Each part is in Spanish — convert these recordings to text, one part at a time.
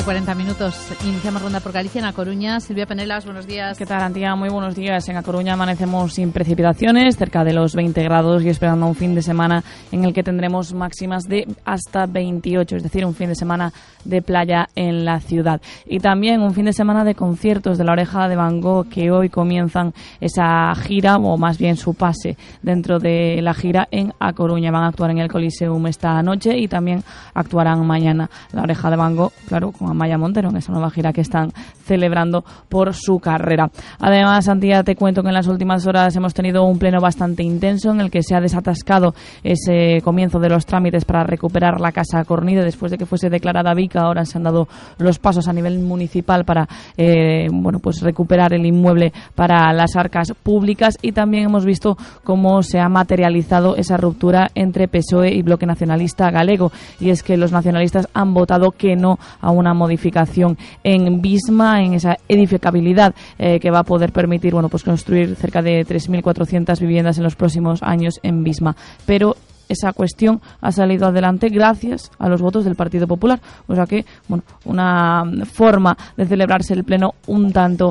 40 minutos. Iniciamos ronda por Galicia en A Coruña. Silvia Penelas, buenos días. ¿Qué tal, Antía? Muy buenos días. En A Coruña amanecemos sin precipitaciones, cerca de los 20 grados y esperando un fin de semana en el que tendremos máximas de hasta 28, es decir, un fin de semana de playa en la ciudad. Y también un fin de semana de conciertos de La Oreja de Van Gogh, que hoy comienzan esa gira, o más bien su pase dentro de la gira en A Coruña. Van a actuar en el Coliseum esta noche y también actuarán mañana. La Oreja de Van Gogh, claro, con Amaya Montero en esa nueva gira que están celebrando por su carrera. Además, Antía, te cuento que en las últimas horas hemos tenido un pleno bastante intenso en el que se ha desatascado ese comienzo de los trámites para recuperar la Casa Cornide después de que fuese declarada Bica. Ahora se han dado los pasos a nivel municipal para pues recuperar el inmueble para las arcas públicas, y también hemos visto cómo se ha materializado esa ruptura entre PSOE y Bloque Nacionalista Galego, y es que los nacionalistas han votado que no a una modificación en Visma, en esa edificabilidad que va a poder permitir construir cerca de 3.400 viviendas en los próximos años en Visma. Pero esa cuestión ha salido adelante gracias a los votos del Partido Popular. O sea que, una forma de celebrarse el pleno un tanto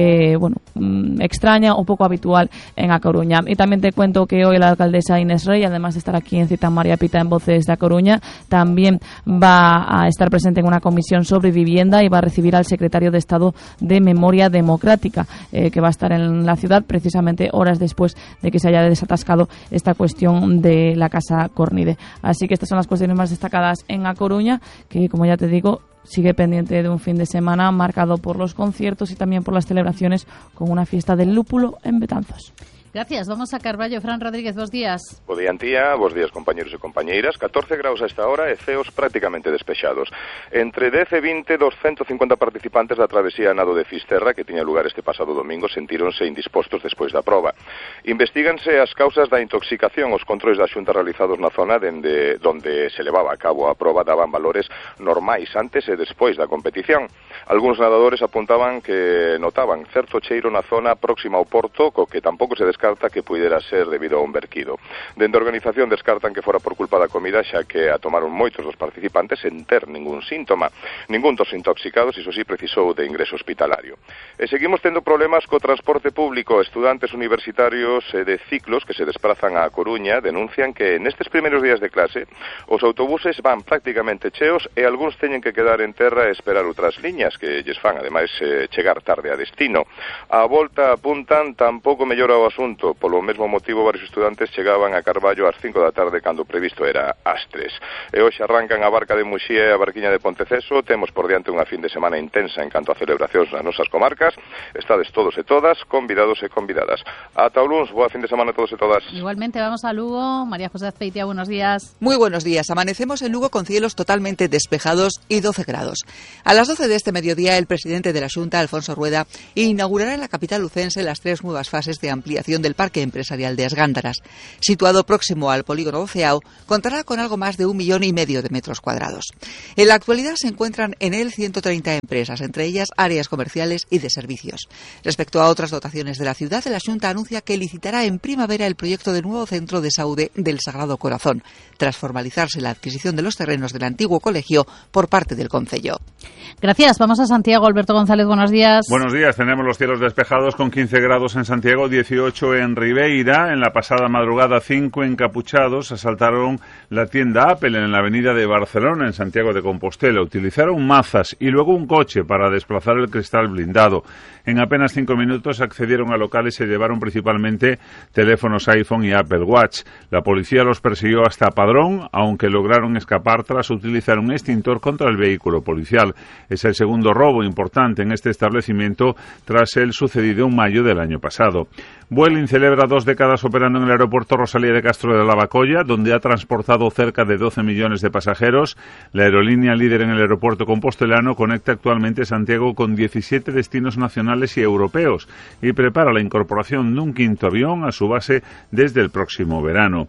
extraña o poco habitual en A Coruña. Y también te cuento que hoy la alcaldesa Inés Rey, además de estar aquí en Cita María Pita en Voces de A Coruña, también va a estar presente en una comisión sobre vivienda y va a recibir al secretario de Estado de Memoria Democrática, que va a estar en la ciudad precisamente horas después de que se haya desatascado esta cuestión de la Casa Cornide. Así que estas son las cuestiones más destacadas en A Coruña, que, como ya te digo, sigue pendiente de un fin de semana marcado por los conciertos y también por las celebraciones con una fiesta del lúpulo en Betanzos. Gracias. Vamos a Carballo. Fran Rodríguez, bos días. Bo día, Antía. Bos días, compañeros e compañeiras. 14 graus a esta hora e ceos prácticamente despexados. Entre 10 e 20 dos 150 participantes da travesía nado de Fisterra, que tiña lugar este pasado domingo, sentíronse indispostos despois da proba. Investíganse as causas da intoxicación. Os controis da Xunta realizados na zona donde se levaba a cabo a proba daban valores normais antes e despois da competición. Algúns nadadores apuntaban que notaban certo cheiro na zona próxima ao porto, co que tampouco se descarta que puidera ser debido a un verquido. Dende a organización descartan que fora por culpa da comida, xa que a tomaron moitos dos participantes sen ter ningún síntoma. Ningún dos intoxicados, iso sí, precisou de ingreso hospitalario. E seguimos tendo problemas co transporte público. Estudantes universitarios de ciclos que se desplazan a Coruña denuncian que nestes primeiros días de clase os autobuses van prácticamente cheos e algúns teñen que quedar en terra e esperar outras liñas que lles fan, ademais, chegar tarde a destino. A volta apuntan tampouco mellora o asunto. Polo mesmo motivo, varios estudantes chegaban a Carballo ás 5 da tarde cando previsto era ás 3. E hoxe arrancan a barca de Muxía e a barquiña de Ponteceso. Temos por diante unha fin de semana intensa en canto a celebracións nas nosas comarcas. Estades todos e todas, convidados e convidadas. Ata o luns, boa fin de semana a todos e todas. Igualmente vamos a Lugo. María José Azpeitia, buenos días. Muy buenos días. Amanecemos en Lugo con cielos totalmente despejados y 12 grados. A las 12 de este mediodía, el presidente de la Xunta, Alfonso Rueda, inaugurará en la capital lucense las 3 nuevas fases de ampliación del Parque Empresarial de Asgándaras. Situado próximo al polígono Oceao, contará con algo más de 1,5 millones de metros cuadrados. En la actualidad se encuentran en él 130 empresas, entre ellas áreas comerciales y de servicios. Respecto a otras dotaciones de la ciudad, la Xunta anuncia que licitará en primavera el proyecto del nuevo centro de saúde del Sagrado Corazón, tras formalizarse la adquisición de los terrenos del antiguo colegio por parte del concello. Gracias. Vamos a Santiago. Alberto González, buenos días. Buenos días. Tenemos los cielos despejados con 15 grados en Santiago, 18 en Ribeira. En la pasada madrugada, 5 encapuchados asaltaron la tienda Apple en la avenida de Barcelona, en Santiago de Compostela. Utilizaron mazas y luego un coche para desplazar el cristal blindado. En apenas 5 minutos accedieron a locales y se llevaron principalmente teléfonos iPhone y Apple Watch. La policía los persiguió hasta Padrón, aunque lograron escapar tras utilizar un extintor contra el vehículo policial. Es el segundo robo importante en este establecimiento tras el sucedido en mayo del año pasado. Vueling celebra 2 décadas operando en el aeropuerto Rosalía de Castro de Lavacolla, donde ha transportado cerca de 12 millones de pasajeros. La aerolínea líder en el aeropuerto compostelano conecta actualmente Santiago con 17 destinos nacionales y europeos y prepara la incorporación de un 5º avión a su base desde el próximo verano.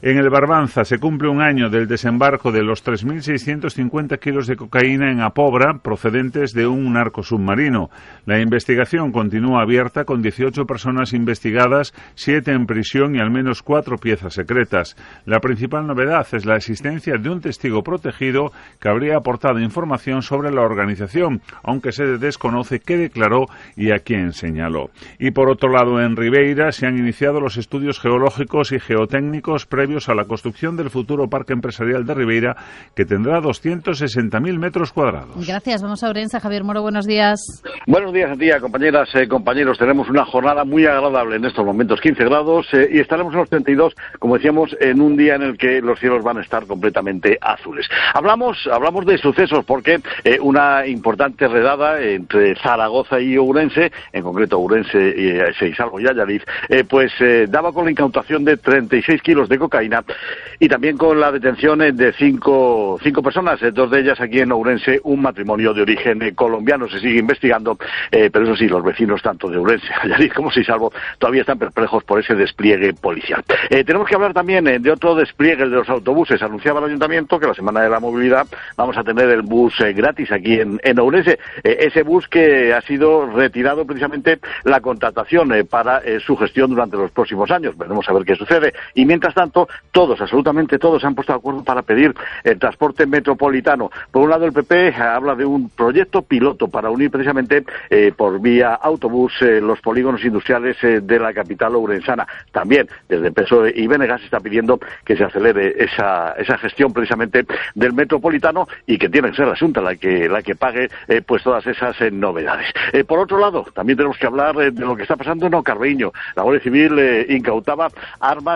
En el Barbanza se cumple un año del desembarco de los 3.650 kilos de cocaína en Apobra, procedentes de un narco submarino. La investigación continúa abierta con 18 personas investigadas, 7 en prisión y al menos 4 piezas secretas. La principal novedad es la existencia de un testigo protegido que habría aportado información sobre la organización, aunque se desconoce qué declaró y a quién señaló. Y por otro lado, en Ribeira se han iniciado los estudios geológicos y geotécnicos previos a la construcción del futuro parque empresarial de Ribeira, que tendrá 260.000 metros cuadrados. Gracias. Vamos a Ourense. Javier Moro, buenos días. Buenos días a ti, compañeras, compañeros. Tenemos una jornada muy agradable en estos momentos, 15 grados, y estaremos en los 32, como decíamos, en un día en el que los cielos van a estar completamente azules. Hablamos de sucesos porque una importante redada entre Zaragoza y Ourense, en concreto Ourense y Seisalgo y Allariz, daba con la incautación de 36 kilos de cocaína y también con la detención de cinco personas, 2 de ellas aquí en Ourense, un matrimonio de origen colombiano. Se sigue investigando, pero eso sí, los vecinos tanto de Ourense, Allariz como Seisalgo todavía están perplejos por ese despliegue policial. Tenemos que hablar también de otro despliegue, el de los autobuses. Anunciaba el Ayuntamiento que la Semana de la Movilidad vamos a tener el bus gratis aquí en Ourense. Ese bus que ha sido retirado precisamente la contratación para su gestión durante los próximos años. Veremos a ver qué sucede. Y mientras tanto, todos, absolutamente todos, se han puesto de acuerdo para pedir el transporte metropolitano. Por un lado, el PP habla de un proyecto piloto para unir precisamente por vía autobús los polígonos industriales de la capital ourensana. También, desde PSOE y BNG se está pidiendo que se acelere esa gestión precisamente del metropolitano y que tiene que ser la Xunta la que pague todas esas novedades. Por otro lado, también tenemos que hablar de lo que está pasando en Ocarbeíño. La Guardia Civil incautaba armas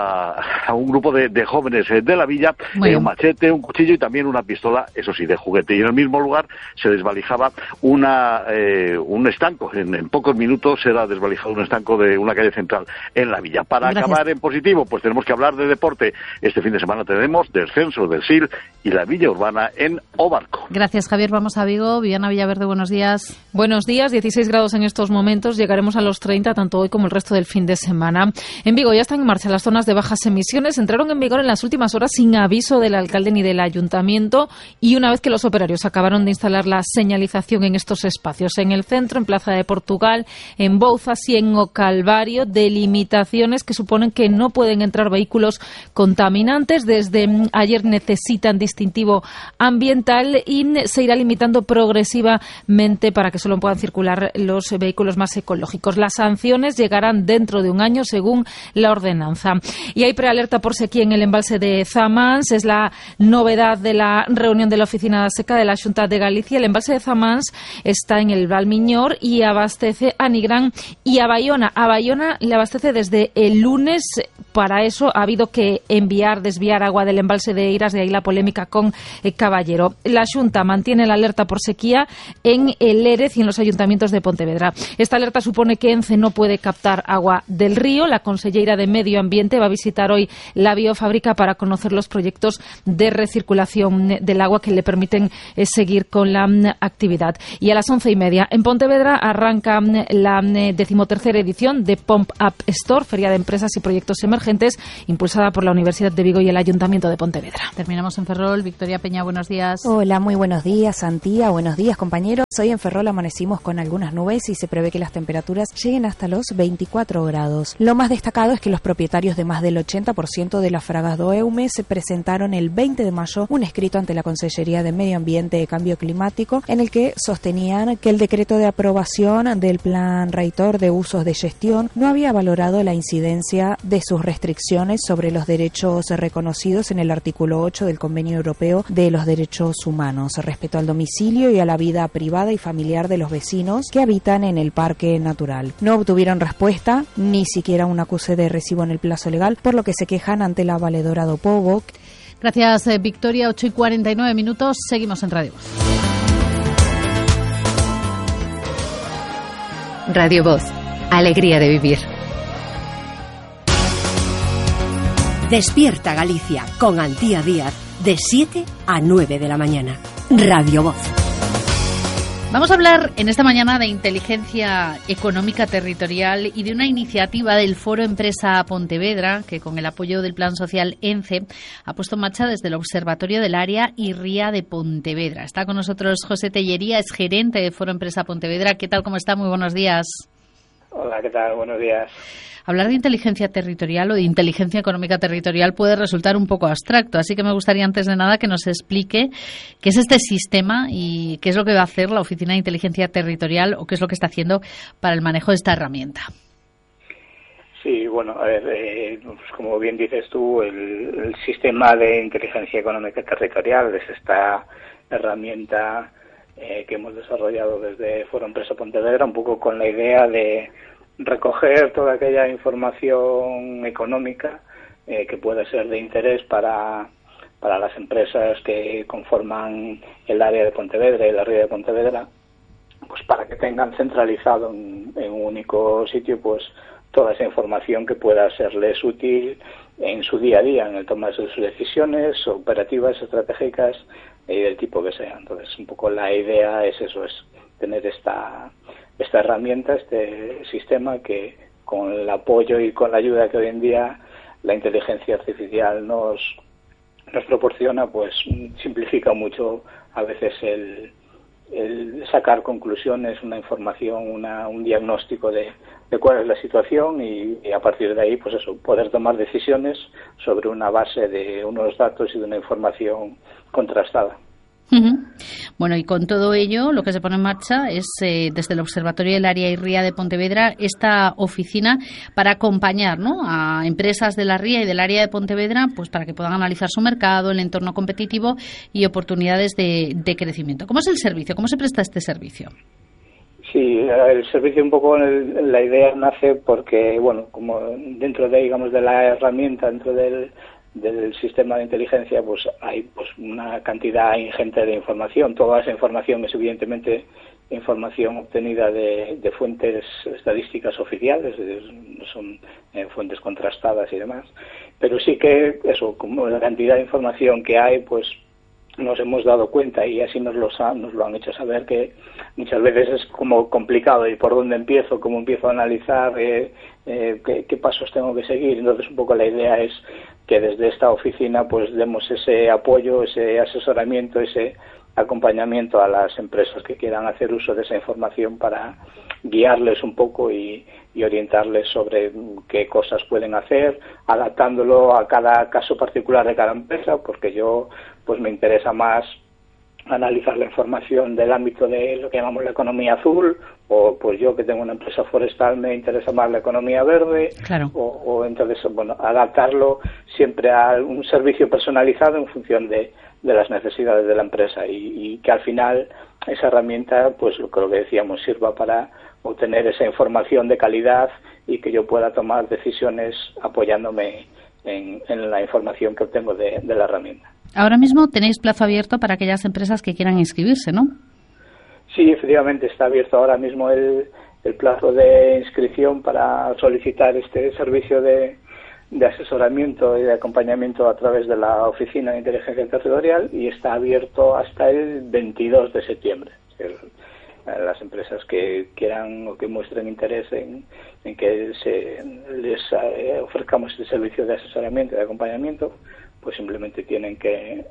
a un grupo de jóvenes de la villa, un machete, un cuchillo y también una pistola, eso sí, de juguete. Y en el mismo lugar se desvalijaba un estanco. En pocos minutos era desvalijado un estanco de una calle central en la villa. Para acabar en positivo, pues tenemos que hablar de deporte. Este fin de semana tenemos descenso del SIL y la villa urbana en Obarco. Gracias, Javier. Vamos a Vigo. Viviana Villaverde, buenos días. Buenos días. 16 grados en estos momentos. Llegaremos a los 30 tanto hoy como el resto del fin de semana. En Vigo ya están en marcha las zonas de bajas emisiones. Entraron en vigor en las últimas horas sin aviso del alcalde ni del ayuntamiento y una vez que los operarios acabaron de instalar la señalización en estos espacios, en el centro, en Plaza de Portugal, en Bouzas y en O Calvario, delimitaciones que suponen que no pueden entrar vehículos contaminantes. Desde ayer necesitan distintivo ambiental y se irá limitando progresivamente para que solo puedan circular los vehículos más ecológicos. Las sanciones llegarán dentro de un año según la ordenanza. Y hay prealerta por sequía en el embalse de Zamáns. Es la novedad de la reunión de la Oficina Seca de la Xunta de Galicia. El embalse de Zamáns está en el Valmiñor y abastece a Nigrán y a Bayona. A Bayona le abastece desde el lunes. Para eso ha habido que desviar agua del embalse de Eiras, de ahí la polémica con Caballero. La Xunta mantiene la alerta por sequía en el Lérez y en los ayuntamientos de Pontevedra. Esta alerta supone que Ence no puede captar agua del río. La conselleira de Medio Ambiente va a visitar hoy la biofábrica para conocer los proyectos de recirculación del agua que le permiten seguir con la actividad. Y a las 11:30 en Pontevedra arranca la 13ª edición de Pump Up Store, Feria de Empresas y Proyectos Emergentes, impulsada por la Universidad de Vigo y el Ayuntamiento de Pontevedra. Terminamos en Ferrol. Victoria Peña, buenos días. Hola, muy buenos días, Antía. Buenos días, compañeros. Hoy en Ferrol amanecimos con algunas nubes y se prevé que las temperaturas lleguen hasta los 24 grados. Lo más destacado es que los propietarios de más del 80% de las fragas do Eume se presentaron el 20 de mayo un escrito ante la Consellería de Medio Ambiente y Cambio Climático en el que sostenían que el decreto de aprobación del Plan Reitor de Usos de Gestión no había valorado la incidencia de sus restricciones sobre los derechos reconocidos en el artículo 8 del Convenio Europeo de los Derechos Humanos, respeto al domicilio y a la vida privada y familiar de los vecinos que habitan en el parque natural. No obtuvieron respuesta, ni siquiera un acuse de recibo en el plazo legal, por lo que se quejan ante la valedora do Povo. Gracias, Victoria. 8:49. Seguimos en Radio Voz. Radio Voz. Alegría de vivir. Despierta Galicia con Antía Díaz de 7 a 9 de la mañana. Radio Voz. Vamos a hablar en esta mañana de inteligencia económica territorial y de una iniciativa del Foro Empresa Pontevedra que, con el apoyo del Plan Social ENCE, ha puesto en marcha desde el Observatorio del Área y Ría de Pontevedra. Está con nosotros José Tellería, es gerente de Foro Empresa Pontevedra. ¿Qué tal? ¿Cómo está? Muy buenos días. Hola, ¿qué tal? Buenos días. Hablar de inteligencia territorial o de inteligencia económica territorial puede resultar un poco abstracto, así que me gustaría antes de nada que nos explique qué es este sistema y qué es lo que va a hacer la Oficina de Inteligencia Territorial o qué es lo que está haciendo para el manejo de esta herramienta. Sí, bueno, a ver, pues como bien dices tú, el sistema de inteligencia económica territorial es esta herramienta que hemos desarrollado desde Foro Empresa Pontevedra, un poco con la idea de recoger toda aquella información económica que pueda ser de interés para las empresas que conforman el área de Pontevedra y la ría de Pontevedra, pues para que tengan centralizado en un único sitio pues toda esa información que pueda serles útil en su día a día, en el toma de sus decisiones operativas, estratégicas y del tipo que sea. Entonces, un poco la idea es eso, es tener esta herramienta, este sistema que, con el apoyo y con la ayuda que hoy en día la inteligencia artificial nos proporciona, pues simplifica mucho a veces el sacar conclusiones, una información, un diagnóstico de cuál es la situación y a partir de ahí, pues eso, poder tomar decisiones sobre una base de unos datos y de una información contrastada. Bueno, y con todo ello, lo que se pone en marcha es desde el Observatorio del Área y Ría de Pontevedra esta oficina para acompañar, ¿no?, a empresas de la ría y del área de Pontevedra, pues para que puedan analizar su mercado, el entorno competitivo y oportunidades de crecimiento. ¿Cómo es el servicio? ¿Cómo se presta este servicio? Sí, el servicio un poco, la idea nace porque, bueno, como dentro de, digamos, de la herramienta, dentro del sistema de inteligencia, pues hay pues una cantidad ingente de información. Toda esa información es evidentemente información obtenida de fuentes estadísticas oficiales, son fuentes contrastadas y demás, pero sí que eso, como la cantidad de información que hay, pues nos hemos dado cuenta y así nos lo han hecho saber que muchas veces es como complicado y por dónde empiezo, cómo empiezo a analizar, qué pasos tengo que seguir. Entonces un poco la idea es que desde esta oficina pues demos ese apoyo, ese asesoramiento, ese acompañamiento a las empresas que quieran hacer uso de esa información para guiarles un poco y orientarles sobre qué cosas pueden hacer, adaptándolo a cada caso particular de cada empresa, porque yo pues me interesa más analizar la información del ámbito de lo que llamamos la economía azul, o pues yo que tengo una empresa forestal me interesa más la economía verde, claro. o entonces, bueno, adaptarlo siempre a un servicio personalizado en función de las necesidades de la empresa y que al final esa herramienta, pues lo que decíamos, sirva para obtener esa información de calidad y que yo pueda tomar decisiones apoyándome en la información que obtengo de la herramienta. Ahora mismo tenéis plazo abierto para aquellas empresas que quieran inscribirse, ¿no? Sí, efectivamente, está abierto ahora mismo el plazo de inscripción para solicitar este servicio de asesoramiento y de acompañamiento a través de la Oficina de Inteligencia Territorial y está abierto hasta el 22 de septiembre. Las empresas que quieran o que muestren interés en que les ofrezcamos este servicio de asesoramiento y de acompañamiento, pues simplemente tienen que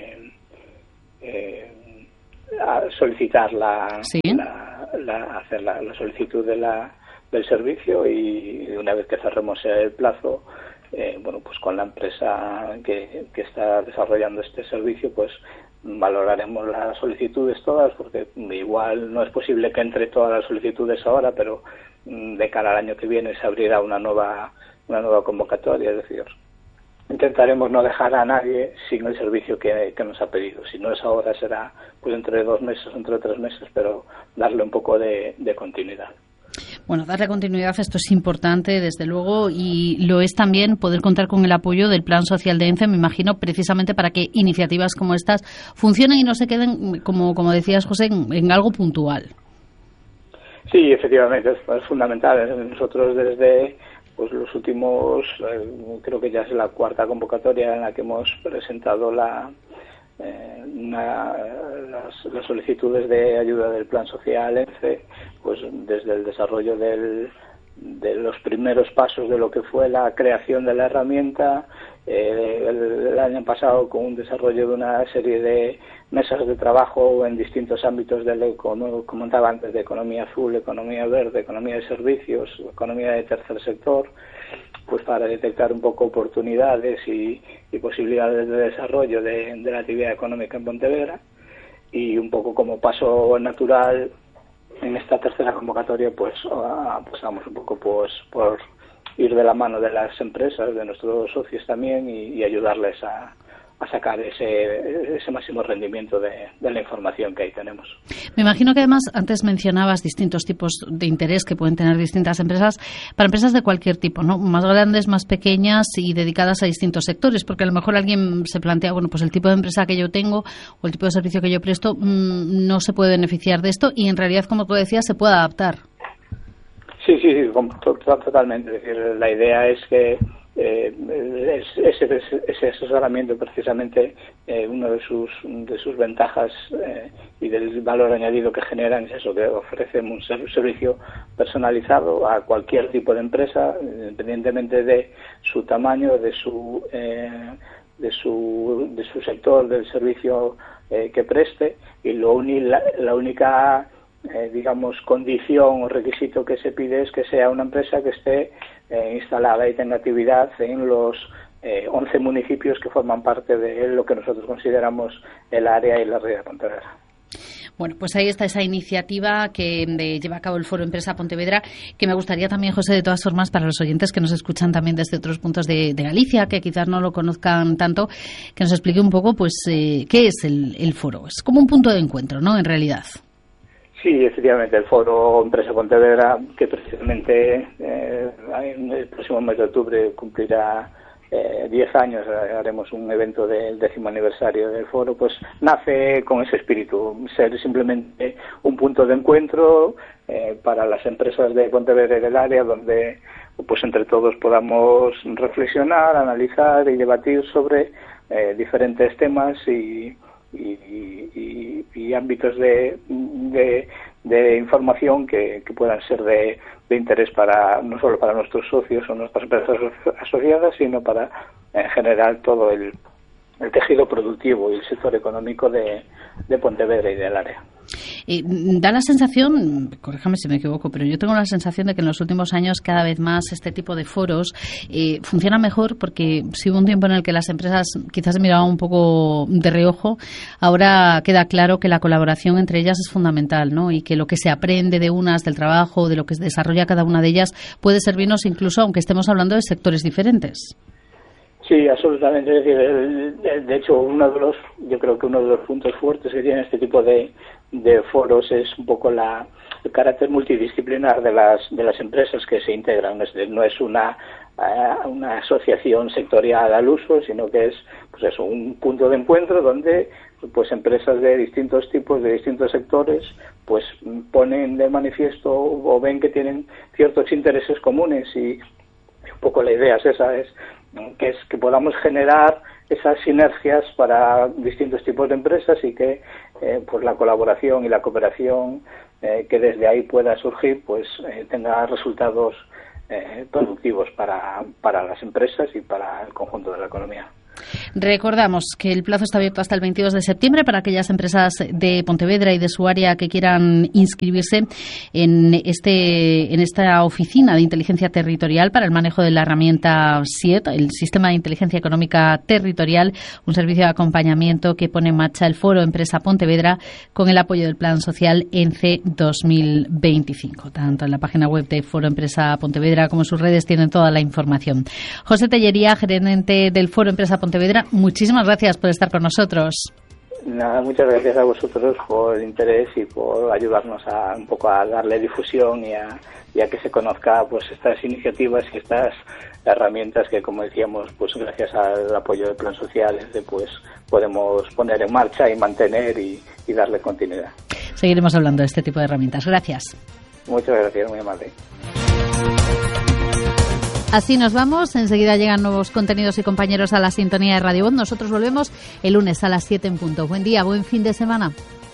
solicitar hacer la solicitud del servicio y una vez que cerremos el plazo, bueno, pues con la empresa que está desarrollando este servicio, pues valoraremos las solicitudes todas, porque igual no es posible que entre todas las solicitudes ahora, pero de cara al año que viene se abrirá una nueva convocatoria, es decir, intentaremos no dejar a nadie sin el servicio que nos ha pedido. Si no es ahora, será pues entre 2 meses, entre 3 meses, pero darle un poco de continuidad. Bueno, darle continuidad, esto es importante, desde luego, y lo es también poder contar con el apoyo del Plan Social de ENCE, me imagino, precisamente para que iniciativas como estas funcionen y no se queden, como decías, José, en algo puntual. Sí, efectivamente, es fundamental. Nosotros desde pues los últimos, creo que ya es la 4ª convocatoria en la que hemos presentado la las solicitudes de ayuda del Plan Social ENCE, pues desde el desarrollo de los primeros pasos de lo que fue la creación de la herramienta, el año pasado con un desarrollo de una serie de mesas de trabajo en distintos ámbitos como comentaba antes, de economía azul, economía verde, economía de servicios, economía de tercer sector, pues para detectar un poco oportunidades y posibilidades de desarrollo de la actividad económica en Pontevedra, y un poco como paso natural en esta tercera convocatoria pues apostamos un poco pues por ir de la mano de las empresas, de nuestros socios también, y ayudarles a sacar ese máximo rendimiento de la información que ahí tenemos. Me imagino que además antes mencionabas distintos tipos de interés que pueden tener distintas empresas, para empresas de cualquier tipo, ¿no? Más grandes, más pequeñas y dedicadas a distintos sectores, porque a lo mejor alguien se plantea, bueno, pues el tipo de empresa que yo tengo o el tipo de servicio que yo presto no se puede beneficiar de esto, y en realidad, como tú decías, se puede adaptar. Sí, totalmente. Es decir, la idea es que ese asesoramiento, precisamente, una de sus ventajas y del valor añadido que generan es eso, que ofrecen un servicio personalizado a cualquier tipo de empresa, independientemente de su tamaño, de su sector, del servicio que preste, y la única digamos, condición o requisito que se pide es que sea una empresa que esté instalada y tenga actividad en los 11 municipios que forman parte de lo que nosotros consideramos el área y la ría de Pontevedra. Bueno, pues ahí está esa iniciativa que lleva a cabo el Foro Empresa Pontevedra, que me gustaría también, José, de todas formas, para los oyentes que nos escuchan también desde otros puntos de Galicia, que quizás no lo conozcan tanto, que nos explique un poco, pues, qué es el foro. Es como un punto de encuentro, ¿no?, en realidad. Sí, efectivamente, el Foro Empresa Pontevedra, que precisamente en el próximo mes de octubre cumplirá 10 años, haremos un evento del 10º aniversario del foro, pues nace con ese espíritu, ser simplemente un punto de encuentro para las empresas de Pontevedra y del área, donde pues entre todos podamos reflexionar, analizar y debatir sobre diferentes temas y ámbitos de información que puedan ser de interés para no solo para nuestros socios o nuestras empresas asociadas, sino para en general todo el tejido productivo y el sector económico de Pontevedra y del área. Da la sensación, corríjame si me equivoco, pero yo tengo la sensación de que en los últimos años cada vez más este tipo de foros funciona mejor, porque si hubo un tiempo en el que las empresas quizás se miraban un poco de reojo, ahora queda claro que la colaboración entre ellas es fundamental, ¿no? Y que lo que se aprende de unas, del trabajo, de lo que desarrolla cada una de ellas, puede servirnos incluso aunque estemos hablando de sectores diferentes. Sí, absolutamente. Es decir, de hecho, yo creo que uno de los puntos fuertes que tiene este tipo de foros es un poco el carácter multidisciplinar de las empresas que se integran. No es una asociación sectorial al uso, sino que es pues eso, un punto de encuentro donde pues empresas de distintos tipos, de distintos sectores, pues ponen de manifiesto o ven que tienen ciertos intereses comunes, y un poco la idea es esa, que podamos generar esas sinergias para distintos tipos de empresas, y que pues la colaboración y la cooperación que desde ahí pueda surgir pues tenga resultados productivos para las empresas y para el conjunto de la economía. Recordamos que el plazo está abierto hasta el 22 de septiembre para aquellas empresas de Pontevedra y de su área que quieran inscribirse en esta oficina de inteligencia territorial para el manejo de la herramienta SIET, el Sistema de Inteligencia Económica Territorial, un servicio de acompañamiento que pone en marcha el Foro Empresa Pontevedra con el apoyo del Plan Social ENCE 2025. Tanto en la página web de Foro Empresa Pontevedra como en sus redes tienen toda la información. José Tellería, gerente del Foro Empresa Pontevedra, muchísimas gracias por estar con nosotros. Nada, muchas gracias a vosotros por el interés y por ayudarnos un poco a darle difusión y a que se conozca pues estas iniciativas y estas herramientas que, como decíamos, pues gracias al apoyo del Plan Social pues podemos poner en marcha y mantener y darle continuidad. Seguiremos hablando de este tipo de herramientas. Gracias. Muchas gracias, muy amable. Así nos vamos. Enseguida llegan nuevos contenidos y compañeros a la sintonía de Radio Voz. Nosotros volvemos el lunes a las 7 en punto. Buen día, buen fin de semana.